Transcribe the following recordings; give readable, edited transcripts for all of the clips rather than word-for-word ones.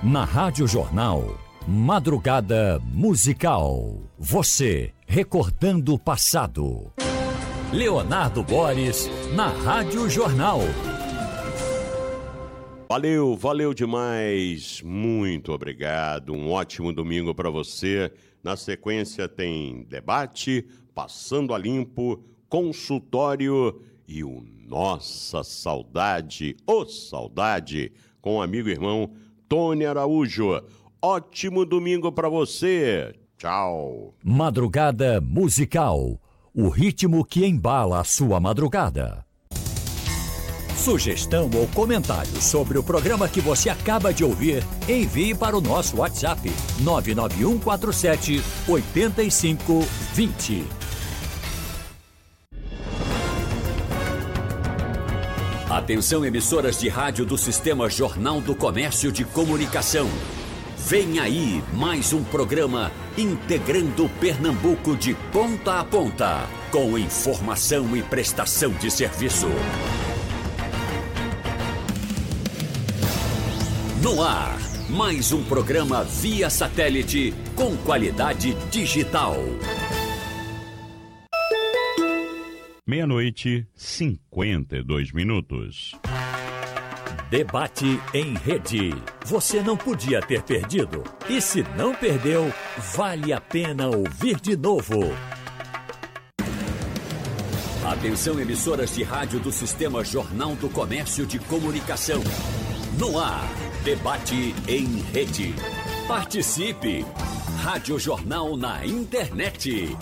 Na Rádio Jornal, Madrugada Musical. Você recordando o passado. Leonardo Boris, na Rádio Jornal. Valeu demais. Muito obrigado. Um ótimo domingo para você. Na sequência tem debate, Passando a Limpo, consultório e o Nossa Saudade, Saudade, com o amigo e irmão Tony Araújo. Ótimo domingo para você. Tchau. Madrugada Musical. O ritmo que embala a sua madrugada. Sugestão ou comentário sobre o programa que você acaba de ouvir, envie para o nosso WhatsApp 99147-8520. Atenção, emissoras de rádio do Sistema Jornal do Comércio de Comunicação. Vem aí mais um programa integrando Pernambuco de ponta a ponta, com informação e prestação de serviço. No ar, mais um programa via satélite com qualidade digital. 00:52. Debate em rede. Você não podia ter perdido. E se não perdeu, vale a pena ouvir de novo. Atenção, emissoras de rádio do Sistema Jornal do Comércio de Comunicação. No ar, debate em rede. Participe! Rádio Jornal na internet.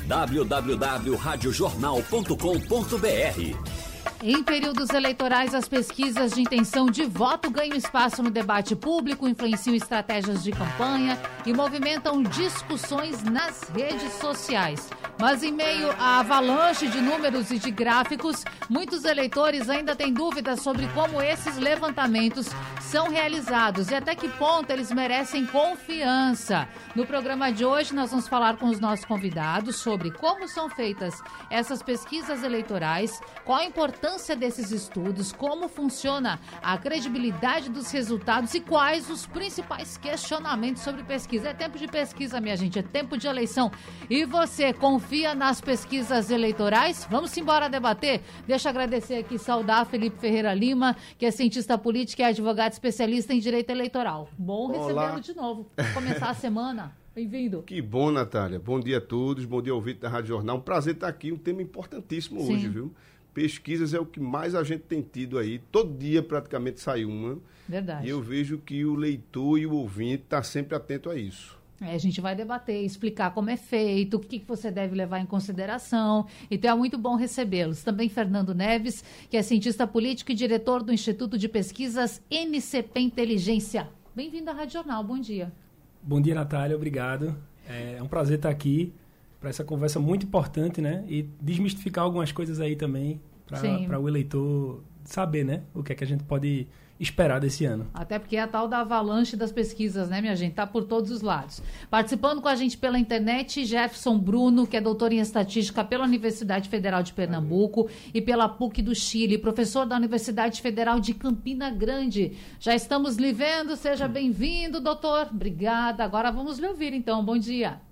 www.radiojornal.com.br. Em períodos eleitorais, as pesquisas de intenção de voto ganham espaço no debate público, influenciam estratégias de campanha e movimentam discussões nas redes sociais. Mas em meio à avalanche de números e de gráficos, muitos eleitores ainda têm dúvidas sobre como esses levantamentos são realizados e até que ponto eles merecem confiança. No programa de hoje, nós vamos falar com os nossos convidados sobre como são feitas essas pesquisas eleitorais, qual a importância desses estudos, como funciona a credibilidade dos resultados e quais os principais questionamentos sobre pesquisa. É tempo de pesquisa, minha gente, é tempo de eleição. E você confia nas pesquisas eleitorais? Vamos embora debater? Deixa eu agradecer aqui, saudar Felipe Ferreira Lima, que é cientista político e advogado especialista em direito eleitoral. Bom recebê-lo de novo. Vamos começar a semana. Bem-vindo. Que bom, Natália. Bom dia a todos, bom dia ouvinte da Rádio Jornal. Um prazer estar aqui, um tema importantíssimo hoje, viu? Pesquisas é o que mais a gente tem tido aí. Todo dia praticamente sai uma. Verdade. E eu vejo que o leitor e o ouvinte está sempre atento a isso. A gente vai debater, explicar como é feito, o que você deve levar em consideração. Então é muito bom recebê-los. Também Fernando Neves, que é cientista político e diretor do Instituto de Pesquisas NCP Inteligência. Bem-vindo à Rádio Jornal, bom dia. Bom dia, Natália, obrigado. É um prazer estar aqui para essa conversa muito importante, né? E desmistificar algumas coisas aí também, para o eleitor saber, né? O que é que a gente pode esperar desse ano. Até porque é a tal da avalanche das pesquisas, né, minha gente? Tá por todos os lados. Participando com a gente pela internet, Jefferson Bruno, que é doutor em estatística pela Universidade Federal de Pernambuco e pela PUC do Chile, professor da Universidade Federal de Campina Grande. Já estamos lhe vendo, seja bem-vindo, doutor. Obrigada. Agora vamos lhe ouvir, então. Bom dia.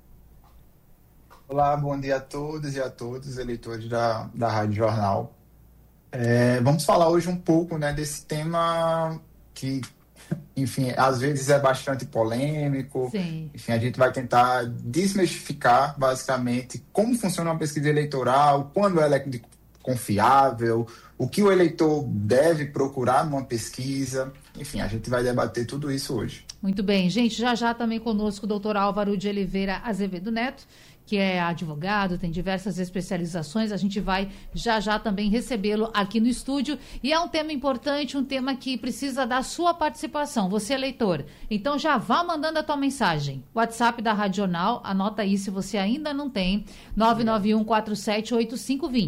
Olá, bom dia a todos e a todos, eleitores da Rádio Jornal. Vamos falar hoje um pouco, né, desse tema que, enfim, às vezes é bastante polêmico. Sim. Enfim, a gente vai tentar desmistificar, basicamente, como funciona uma pesquisa eleitoral, quando ela é confiável, o que o eleitor deve procurar numa pesquisa. Enfim, a gente vai debater tudo isso hoje. Muito bem, gente, já também conosco o doutor Álvaro de Oliveira Azevedo Neto, que é advogado, tem diversas especializações. A gente vai já também recebê-lo aqui no estúdio. E é um tema importante, um tema que precisa da sua participação, você eleitor. Então já vá mandando a tua mensagem. WhatsApp da Rádio Jornal, anota aí se você ainda não tem, 991478520.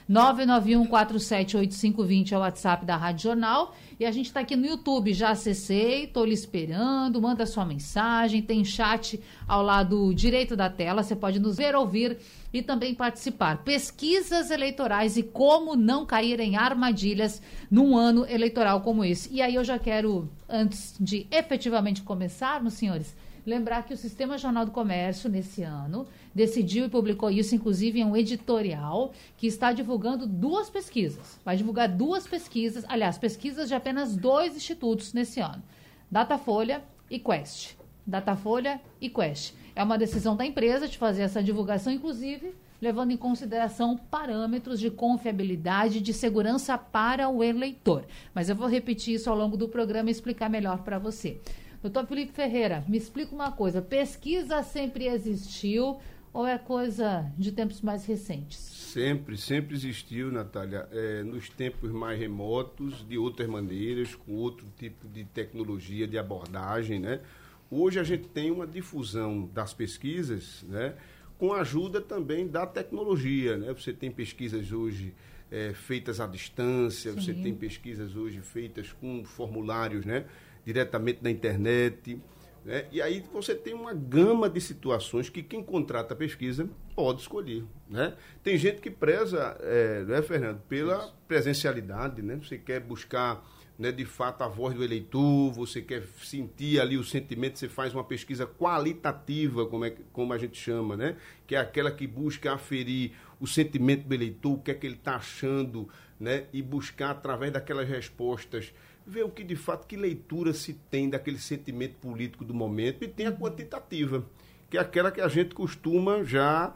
991478520 é o WhatsApp da Rádio Jornal. E a gente está aqui no YouTube, já acessei, estou lhe esperando, manda sua mensagem, tem chat ao lado direito da tela, você pode nos ver, ouvir e também participar. Pesquisas eleitorais e como não cair em armadilhas num ano eleitoral como esse. E aí eu já quero, antes de efetivamente começarmos, senhores, lembrar que o Sistema Jornal do Comércio, nesse ano, decidiu e publicou isso, inclusive, em um editorial que está divulgando 2 pesquisas. Vai divulgar 2 pesquisas, aliás, pesquisas de apenas 2 institutos nesse ano. Datafolha e Quest. Datafolha e Quest. É uma decisão da empresa de fazer essa divulgação, inclusive, levando em consideração parâmetros de confiabilidade e de segurança para o eleitor. Mas eu vou repetir isso ao longo do programa e explicar melhor para você. Doutor Felipe Ferreira, me explica uma coisa. Pesquisa sempre existiu ou é coisa de tempos mais recentes? Sempre existiu, Natália. Nos tempos mais remotos, de outras maneiras, com outro tipo de tecnologia, de abordagem, né? Hoje a gente tem uma difusão das pesquisas, né? Com a ajuda também da tecnologia, né? Você tem pesquisas hoje feitas à distância, Sim. Você tem pesquisas hoje feitas com formulários, né? Diretamente na internet, né? E aí você tem uma gama de situações que quem contrata a pesquisa pode escolher, né? Tem gente que preza, né, Fernando, pela presencialidade, né? Você quer buscar, né, de fato a voz do eleitor, você quer sentir ali o sentimento, você faz uma pesquisa qualitativa, como a gente chama, né? Que é aquela que busca aferir o sentimento do eleitor, o que é que ele está achando, né? E buscar através daquelas respostas ver o que de fato, que leitura se tem daquele sentimento político do momento, e tem a quantitativa, que é aquela que a gente costuma já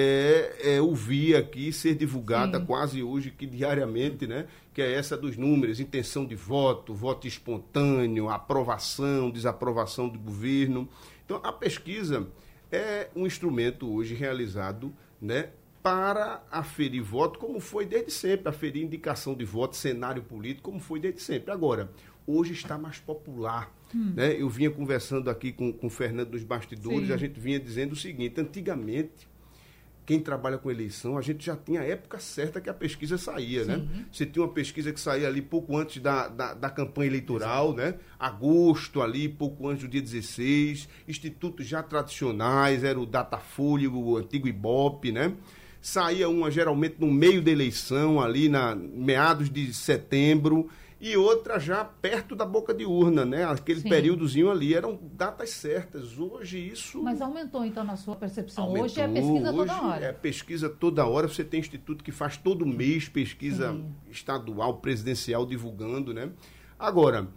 ouvir aqui, ser divulgada Sim. quase hoje, que diariamente, né? Que é essa dos números, intenção de voto, voto espontâneo, aprovação, desaprovação do governo. Então, a pesquisa é um instrumento hoje realizado, né, para aferir voto, como foi desde sempre, aferir indicação de voto, cenário político, como foi desde sempre. Agora, hoje está mais popular. Né? Eu vinha conversando aqui com o Fernando nos bastidores, Sim. A gente vinha dizendo o seguinte: antigamente, quem trabalha com eleição, a gente já tinha a época certa que a pesquisa saía, Sim. né? Você tinha uma pesquisa que saía ali pouco antes da campanha eleitoral, né? Agosto ali, pouco antes do dia 16, institutos já tradicionais, era o Datafolha, o antigo Ibope, né? Saía uma geralmente no meio da eleição, ali meados de setembro, e outra já perto da boca de urna, né? Aquele Sim. períodozinho ali, eram datas certas. Hoje isso... Mas aumentou, então, na sua percepção? Aumentou. Hoje é pesquisa toda hora. É pesquisa toda hora. Você tem instituto que faz todo mês pesquisa Sim. estadual, presidencial, divulgando, né? Agora,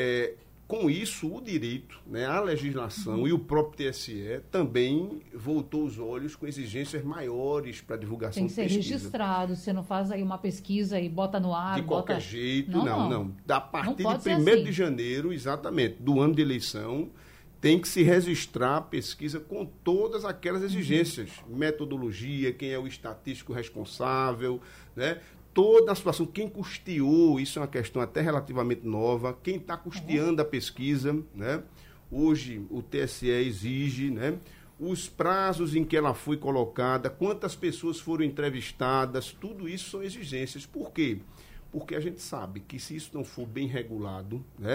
com isso, o direito, né, a legislação e o próprio TSE também voltou os olhos com exigências maiores para a divulgação de pesquisa. Tem que ser registrado, você não faz aí uma pesquisa e bota no ar. De qualquer jeito, não. A partir de 1º de janeiro, exatamente, do ano de eleição, tem que se registrar a pesquisa com todas aquelas exigências. Metodologia, quem é o estatístico responsável, né? Toda a situação, quem custeou, isso é uma questão até relativamente nova, quem está custeando a pesquisa, né? Hoje o TSE exige, né, os prazos em que ela foi colocada, quantas pessoas foram entrevistadas, tudo isso são exigências. Por quê? Porque a gente sabe que se isso não for bem regulado, né,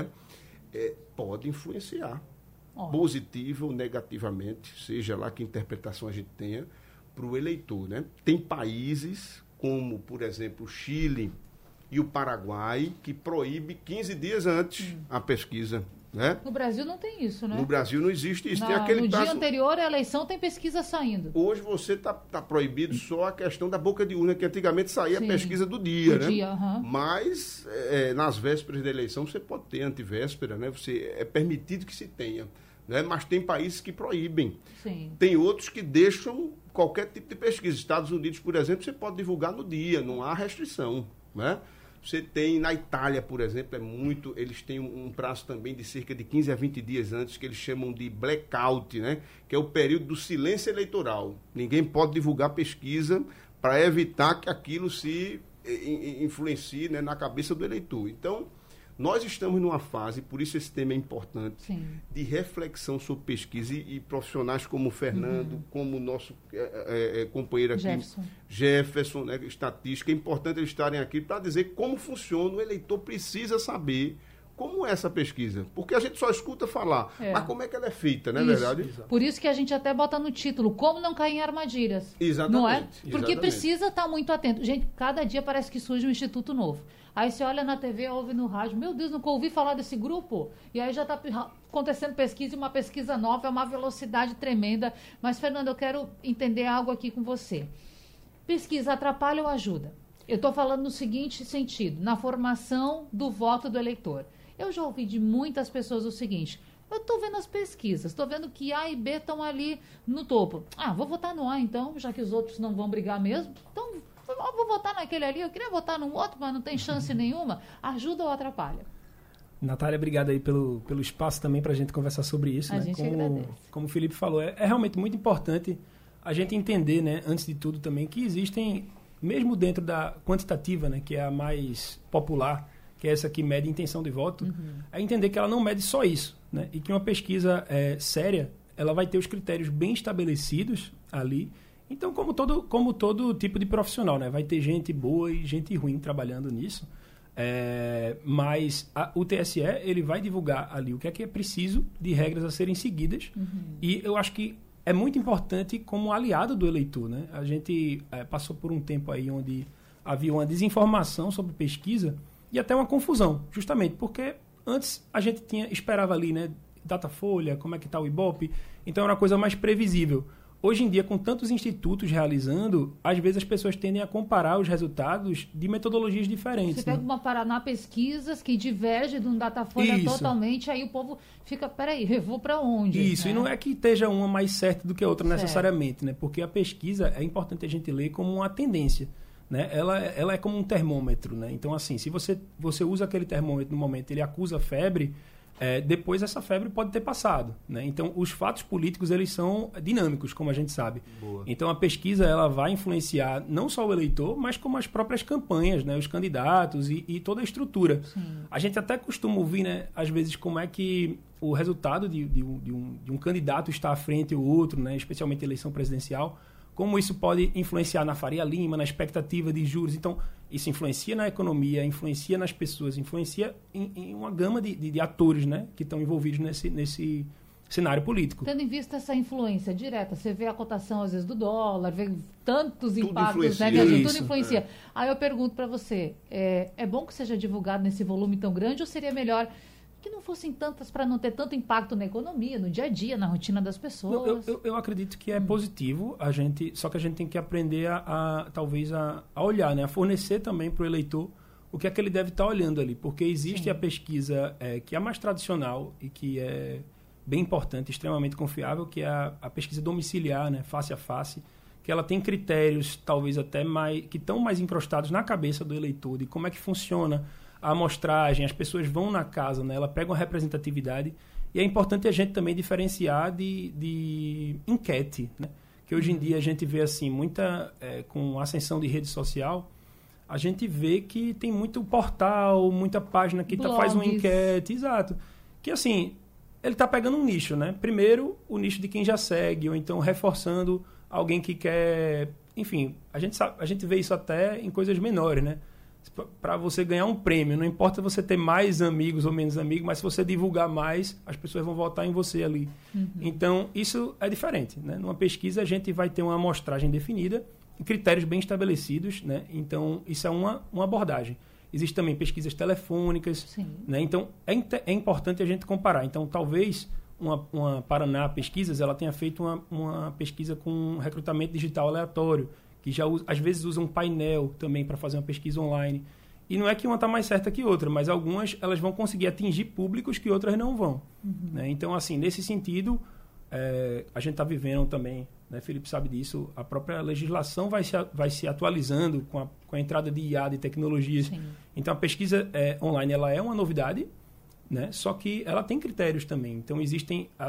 pode influenciar, positiva ou negativamente, seja lá que interpretação a gente tenha, para o eleitor, né? Tem países como, por exemplo, o Chile e o Paraguai, que proíbe 15 dias antes a pesquisa. Né? No Brasil não tem isso, né? No Brasil não existe isso. Tem aquele no dia anterior à eleição tem pesquisa saindo. Hoje você está proibido só a questão da boca de urna, que antigamente saía a pesquisa do dia, né? Mas nas vésperas da eleição você pode ter antivéspera, né? É permitido que se tenha. Né? Mas tem países que proíbem. Sim. Tem outros que deixam qualquer tipo de pesquisa. Estados Unidos, por exemplo, você pode divulgar no dia, não há restrição. Né? Você tem, na Itália, por exemplo, eles têm um prazo também de cerca de 15 a 20 dias antes, que eles chamam de blackout, né? Que é o período do silêncio eleitoral. Ninguém pode divulgar pesquisa para evitar que aquilo se influencie, né, na cabeça do eleitor. Então, Nós estamos numa fase, por isso esse tema é importante, Sim. de reflexão sobre pesquisa e profissionais como o Fernando, como o nosso companheiro aqui, Jefferson, né, estatística. É importante eles estarem aqui para dizer como funciona. O eleitor precisa saber como é essa pesquisa, porque a gente só escuta falar, mas como é que ela é feita, não é verdade? Por isso que a gente até bota no título, como não cair em armadilhas. Exatamente. Não é? Porque exatamente. precisa estar muito atento. Gente, cada dia parece que surge um instituto novo. Aí você olha na TV, ouve no rádio, meu Deus, nunca ouvi falar desse grupo. E aí já está acontecendo pesquisa, e uma pesquisa nova, é uma velocidade tremenda. Mas, Fernando, eu quero entender algo aqui com você. Pesquisa atrapalha ou ajuda? Eu estou falando no seguinte sentido, na formação do voto do eleitor. Eu já ouvi de muitas pessoas o seguinte, eu estou vendo as pesquisas, estou vendo que A e B estão ali no topo. Vou votar no A então, já que os outros não vão brigar mesmo. Então, vou votar naquele ali, eu queria votar no outro, mas não tem chance nenhuma. Ajuda ou atrapalha? Natália, obrigado aí pelo espaço também para a gente conversar sobre isso. A gente agradece. Como o Felipe falou, é realmente muito importante a gente entender, né, antes de tudo também, que existem, mesmo dentro da quantitativa, né, que é a mais popular, que é essa que mede intenção de voto, é entender que ela não mede só isso, né? E que uma pesquisa séria, ela vai ter os critérios bem estabelecidos ali. Então, como todo tipo de profissional, né? Vai ter gente boa e gente ruim trabalhando nisso. Mas o TSE, ele vai divulgar ali o que é preciso de regras a serem seguidas. E eu acho que é muito importante como aliado do eleitor, né? A gente passou por um tempo aí onde havia uma desinformação sobre pesquisa e até uma confusão, justamente porque antes a gente esperava ali, né, Datafolha, como é que está o Ibope, então era uma coisa mais previsível. Hoje em dia, com tantos institutos realizando, às vezes as pessoas tendem a comparar os resultados de metodologias diferentes. Você pega uma Paraná Pesquisas que diverge de um Datafolha totalmente, aí o povo fica, peraí, eu vou para onde? Isso, e não é que esteja uma mais certa do que a outra necessariamente, né? Porque a pesquisa é importante a gente ler como uma tendência. Né? Ela é como um termômetro, né? Então, assim, se você usa aquele termômetro no momento, ele acusa febre, depois essa febre pode ter passado, né? Então, os fatos políticos, eles são dinâmicos, como a gente sabe. Boa. Então, a pesquisa, ela vai influenciar não só o eleitor, mas como as próprias campanhas, né? Os candidatos e toda a estrutura. Sim. A gente até costuma ouvir, né? Às vezes, como é que o resultado de um candidato está à frente ou outro, né? Especialmente eleição presidencial, como isso pode influenciar na Faria Lima, na expectativa de juros. Então, isso influencia na economia, influencia nas pessoas, influencia em uma gama de atores, né, que estão envolvidos nesse cenário político. Tendo em vista essa influência direta, você vê a cotação, às vezes, do dólar, vê tantos impactos, né, tudo influencia. Aí eu pergunto para você, é bom que seja divulgado nesse volume tão grande ou seria melhor que não fossem tantas para não ter tanto impacto na economia, no dia a dia, na rotina das pessoas? Eu acredito que é positivo, só que a gente tem que aprender talvez a olhar, né? A fornecer também para o eleitor o que é que ele deve estar olhando ali, porque existe a pesquisa que é a mais tradicional e que é bem importante, extremamente confiável, que é a pesquisa domiciliar, né? Face a face, que ela tem critérios talvez até que estão mais incrustados na cabeça do eleitor, de como é que funciona a amostragem, as pessoas vão na casa, né? Ela pega uma representatividade e é importante a gente também diferenciar de enquete, né? Que hoje em dia a gente vê assim, com a ascensão de rede social, a gente vê que tem muito portal, muita página que faz uma enquete, exato, que assim, ele está pegando um nicho, né? Primeiro, o nicho de quem já segue, ou então reforçando alguém que quer, enfim, a gente vê isso até em coisas menores, né? Para você ganhar um prêmio, não importa você ter mais amigos ou menos amigos, mas se você divulgar mais, as pessoas vão votar em você ali. Então, isso é diferente, né? Numa pesquisa, a gente vai ter uma amostragem definida, critérios bem estabelecidos, né? Então, isso é uma abordagem. Existem também pesquisas telefônicas, né? Então, é importante a gente comparar. Então, talvez uma Paraná Pesquisas, ela tenha feito uma pesquisa com recrutamento digital aleatório, que já às vezes usa um painel também para fazer uma pesquisa online. E não é que uma está mais certa que outra, mas algumas elas vão conseguir atingir públicos que outras não vão. Né? Então, assim, nesse sentido, a gente está vivendo também, né, Felipe sabe disso, a própria legislação vai se atualizando com a entrada de IA, de tecnologias. Sim. Então, a pesquisa online ela é uma novidade, né? Só que ela tem critérios também. Então, existem